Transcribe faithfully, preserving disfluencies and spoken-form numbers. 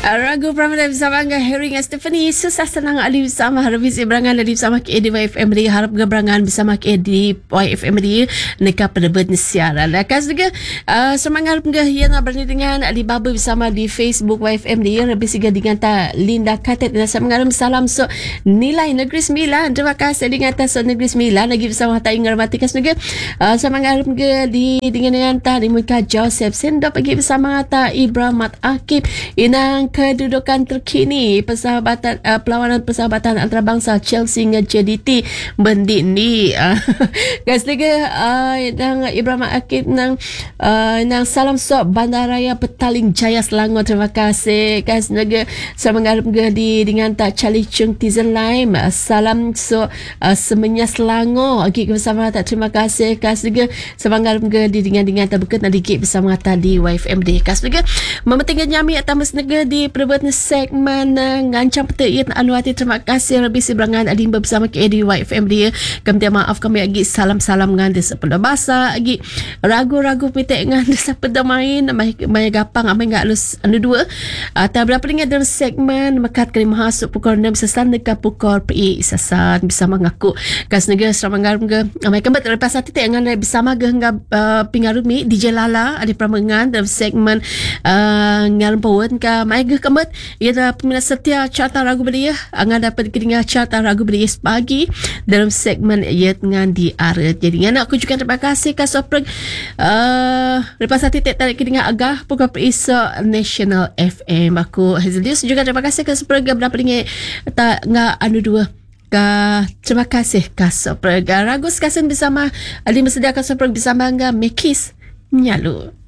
Ragu Pramana bersama dengan Harry dan Stephanie. Susah senang Ali bersama Harvis Ibrangan Ali bersama K D Y F M D. Harap Gebrangan bersama K D Y F M D. Neka pada bersiaran. Kas juga uh, semangat penggah yang berni dengan Alibaba bersama di Facebook Y F M D. Lebih siga dengan ta Linda Katet dan semangat salam so nilai Negeri Sembilan. Terima kasih dengan ta so Negeri Sembilan lagi bersama ta Ingar Mati. Kas juga uh, semangat penggah di dengan dengan ta di muka Joseph Sendop lagi bersama ta Ibrahim Mat Akib. Inang kedudukan terkini persahabatan uh, perlawanan persahabatan antarabangsa Chelsea dengan J D T bendini uh, guys juga uh, nang Ibrahim Akib nang uh, nang salam sok Bandaraya Petaling Jaya Selangor. Terima kasih guys juga semangat di dengan tak Charlie Chung Tizen Lime uh, salam sok uh, Semenya Selangor lagi bersama tak. Terima kasih guys juga semangat di dengan dengan tak bukan lagi bersama tadi Y F M D guys juga mementingkan nyami atau mesnega di perbuatan segmen uh, ngancam petai Anuati. Terima kasih lebih seberangan Adimba bersama K D Y F M D. Kami minta maaf kami lagi salam-salam dengan desa pada bahasa lagi ragu-ragu petai dengan desa pada main mai mai gapang amai enggak lus anu dua atau berapa dengan dalam segmen mekat kali masuk pukul enam sesan dekat pukul pi sasan bersama ngaku kas negara seramangar ke amai kembali lepas hati tak dengan bersama gengga uh, pingarumi D J Lala ada peramengan dalam segmen uh, ngaran pawon ka mai kemet ia adalah peminat setia carta ragu belia angan dapat dengar carta ragu belia pagi dalam segmen ia dengan di ara. Jadi anak aku juga terima kasih ke sopreg uh, lepas hati tak tarik dengar agah pukul perisa National F M. Aku Hazelius juga terima kasih ke sopreg berapa dengar tak ngah anu dua ka. Terima kasih ke sopreg Ragus Kasen bersama Ali mesediakan sopreg bersama dengan Mekis Nyalu.